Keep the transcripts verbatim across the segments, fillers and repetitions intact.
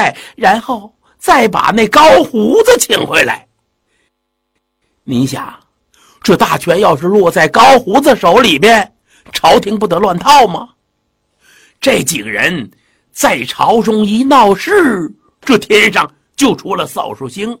来，然后再把那高胡子请回来。你想，这大权要是落在高胡子手里边，朝廷不得乱套吗？这几个人在朝中一闹事，这天上就出了扫帚星。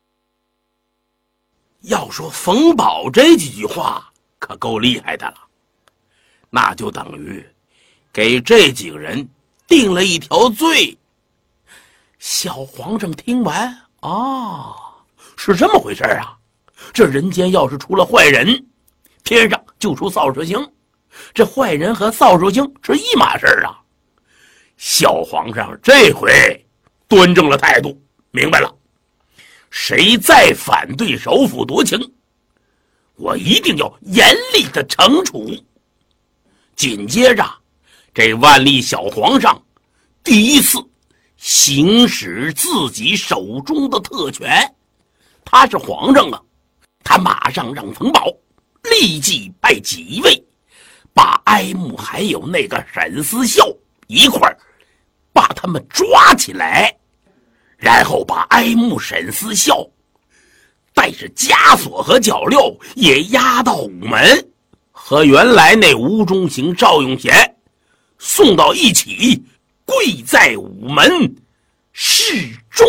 要说冯保这几句话可够厉害的了，那就等于给这几个人定了一条罪。小皇上听完，啊，是这么回事啊！这人间要是出了坏人，天上就出扫帚星，这坏人和扫帚星是一码事啊。小皇上这回端正了态度，明白了，谁再反对首辅夺情，我一定要严厉的惩处。紧接着，这万历小皇上第一次行使自己手中的特权，他是皇上啊，他马上让冯保立即派几位，把哀慕还有那个沈思孝一块儿把他们抓起来，然后把哀慕、沈思孝带着枷锁和脚镣也押到午门，和原来那吴中行、赵永贤送到一起，跪在午门示众。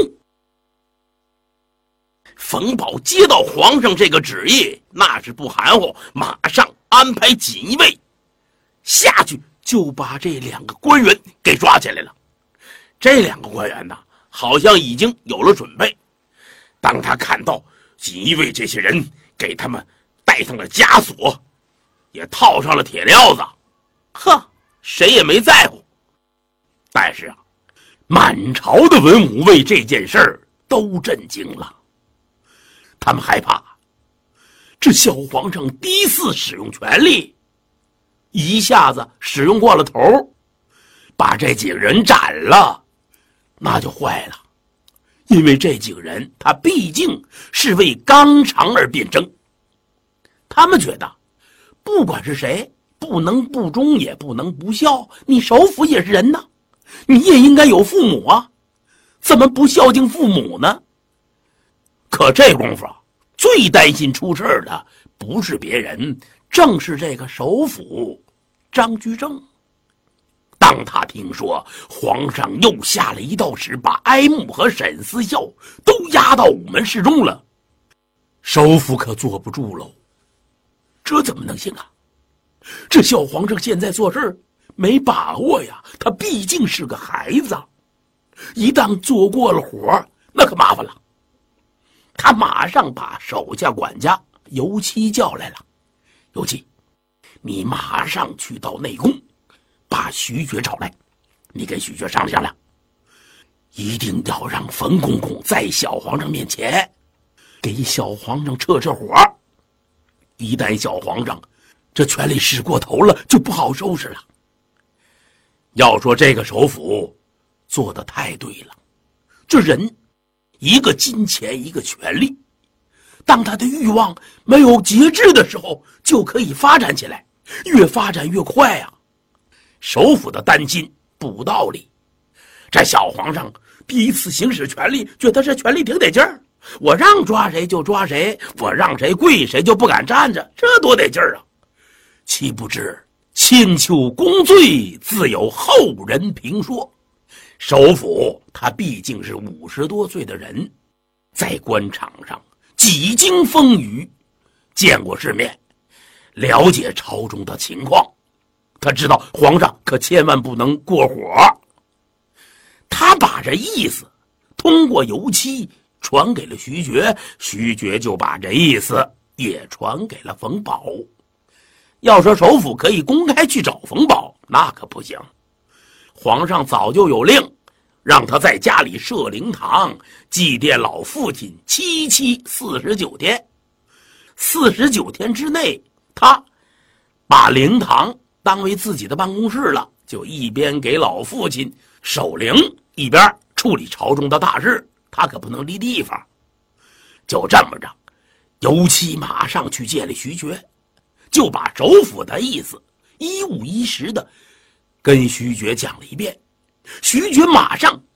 冯保接到皇上这个旨意，那是不含糊，马上安排锦卫下去，就把这两个官员给抓起来了。这两个官员呢，好像已经有了准备。当他看到锦衣卫这些人给他们带上了枷锁，也套上了铁镣子，呵，谁也没在乎。但是啊，满朝的文武为这件事儿都震惊了，他们害怕这小皇上第一次使用权力，一下子使用过了头，把这几个人斩了，那就坏了。因为这几个人他毕竟是为纲常而辩争，他们觉得不管是谁，不能不忠也不能不孝，你首辅也是人呢，你也应该有父母啊，怎么不孝敬父母呢？可这功夫最担心出事的不是别人，正是这个首辅张居正。当他听说皇上又下了一道旨，把哀慕和沈思孝都押到午门示众了，首辅可坐不住喽。这怎么能行啊？这小皇上现在做事没把握呀，他毕竟是个孩子，一旦做过了火，那可麻烦了。他马上把手下管家尤七叫来了，尤七，你马上去到内宫，把徐觉找来，你跟徐觉商量商量，一定要让冯公公在小皇上面前给小皇上撤撤火。一旦小皇上这权力使过头了，就不好收拾了。要说这个首辅做得太对了，这人一个金钱，一个权力，当他的欲望没有节制的时候，就可以发展起来，越发展越快啊。首辅的担心不无道理，这小皇上第一次行使权力，觉得这权力挺得劲儿，我让抓谁就抓谁，我让谁跪谁就不敢站着，这多得劲儿啊！岂不知千秋功罪自有后人评说。首辅他毕竟是五十多岁的人，在官场上几经风雨，见过世面，了解朝中的情况，他知道皇上可千万不能过火。他把这意思通过尤七传给了徐觉，徐觉就把这意思也传给了冯保。要说首辅可以公开去找冯保，那可不行。皇上早就有令，让他在家里设灵堂，祭奠老父亲七七四十九天。四十九天之内，他把灵堂当为自己的办公室了，就一边给老父亲守灵，一边处理朝中的大事，他可不能离地方。就这么着，尤七马上去见了徐觉，就把首辅的意思一五一十的跟徐觉讲了一遍。徐觉马上